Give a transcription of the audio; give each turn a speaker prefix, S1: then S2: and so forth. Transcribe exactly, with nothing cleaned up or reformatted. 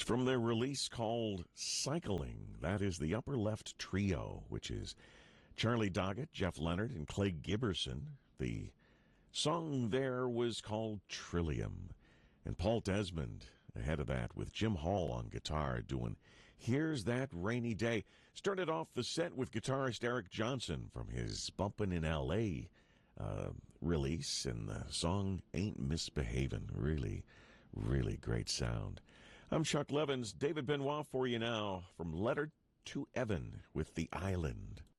S1: From their release called Cycling. That is the Upper Left Trio, which is Charlie Doggett, Jeff Leonard, and Clay Giberson. The song there was called Trillium. And Paul Desmond ahead of that with Jim Hall on guitar doing Here's That Rainy Day. Started off the set with guitarist Eric Johnson from his Bumpin' in L A uh, release, and the song Ain't Misbehavin'. Really, really great sound. I'm Chuck Levins. David Benoit for you now from Letter to Evan with The Island.